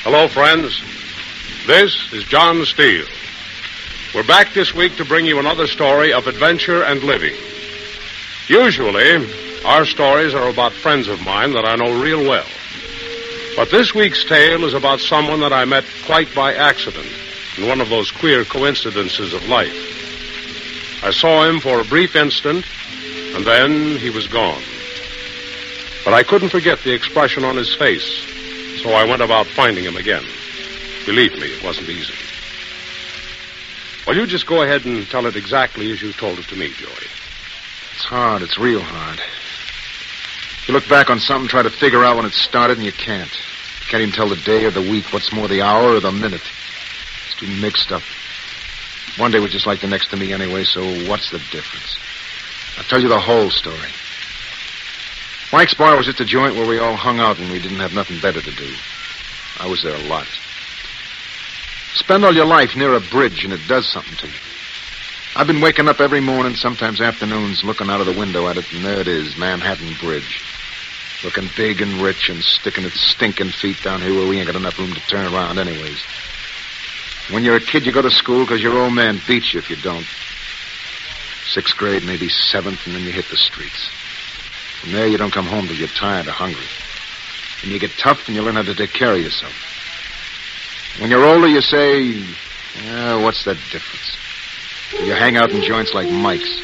Hello, friends. This is John Steele. We're back this week to bring you another story of adventure and living. Usually, our stories are about friends of mine that I know real well. But this week's tale is about someone that I met quite by accident in one of those queer coincidences of life. I saw him for a brief instant, and then he was gone. But I couldn't forget the expression on his face, so I went about finding him again. Believe me, it wasn't easy. Well, you just go ahead and tell it exactly as you told it to me, Joey. It's hard. It's real hard. You look back on something, try to figure out when it started, and you can't. You can't even tell the day or the week, what's more, the hour or the minute. It's too mixed up. One day was just like the next to me anyway, so what's the difference? I'll tell you the whole story. Mike's bar was just a joint where we all hung out when we didn't have nothing better to do. I was there a lot. Spend all your life near a bridge, and it does something to you. I've been waking up every morning, sometimes afternoons, looking out of the window at it, and there it is, Manhattan Bridge. Looking big and rich and sticking its stinking feet down here where we ain't got enough room to turn around anyways. When you're a kid, you go to school because your old man beats you if you don't. 6th grade, maybe 7th, and then you hit the streets. From there, you don't come home till you're tired or hungry. And you get tough and you learn how to take care of yourself. When you're older, you say, what's the difference? You hang out in joints like Mike's.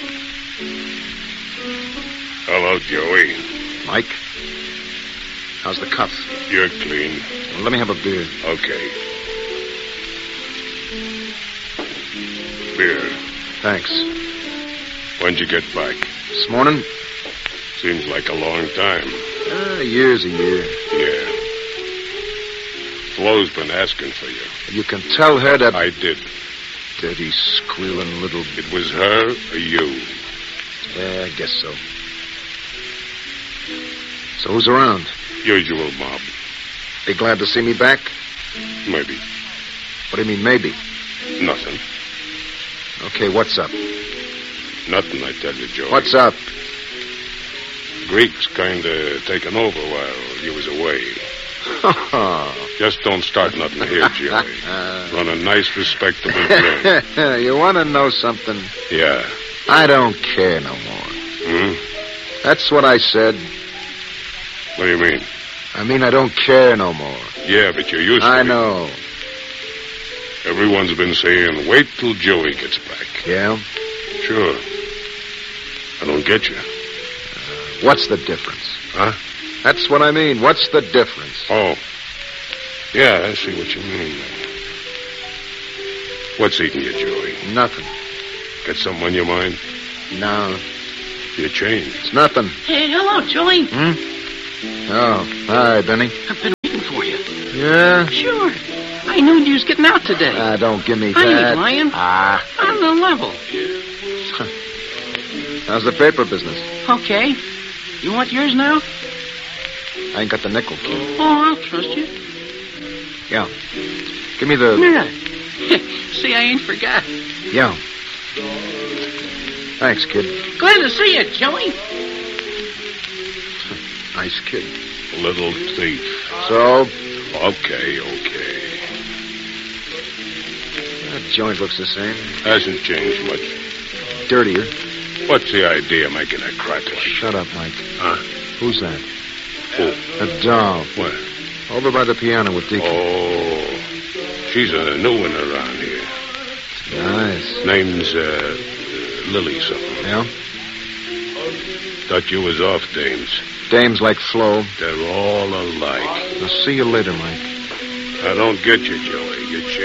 Hello, Joey. Mike? How's the cuff? You're clean. Well, let me have a beer. Okay. Beer. Thanks. When'd you get back? This morning? Seems like a long time. A year's a year. Yeah. Flo's been asking for you. You can tell her that... I did. Dirty, squealing little... It was her or you? Yeah, I guess so. So who's around? Usual mob. They glad to see me back? Maybe. What do you mean, maybe? Nothing. Okay, what's up? Nothing, I tell you, Joey. What's up? Greek's kind of taken over while you was away. Just don't start nothing here, Joey. Run a nice, respectable joint. You want to know something? Yeah. I don't care no more. Hmm? That's what I said. What do you mean? I mean, I don't care no more. Yeah, but you're used to it. I know. Everyone's been saying, wait till Joey gets back. Yeah? Sure. I don't get you. What's the difference? Huh? That's what I mean. What's the difference? Oh. Yeah, I see what you mean. What's eating you, Joey? Nothing. Got something on your mind? No. You changed. It's nothing. Hey, hello, Joey. Oh, hi, Benny. I've been waiting for you. Yeah? Sure. I knew you was getting out today. Don't give me I that. ain't lying. On the level. How's the paper business? Okay. You want yours now? I ain't got the nickel, kid. Oh, I'll trust you. Yeah. Give me the... Yeah. See, I ain't forgot. Yeah. Thanks, kid. Glad to see you, Joey. Nice kid. Little thief. So? Okay. That joint looks the same. Hasn't changed much. Dirtier. What's the idea of making a crack like? Shut up, Mike. Huh? Who's that? Who? A doll. What? Over by the piano with Deacon. Oh. She's a new one around here. Nice. Name's, Lily something. Yeah? Thought you was off, dames. Dames like Flo. They're all alike. I'll see you later, Mike. I don't get you, Joey. You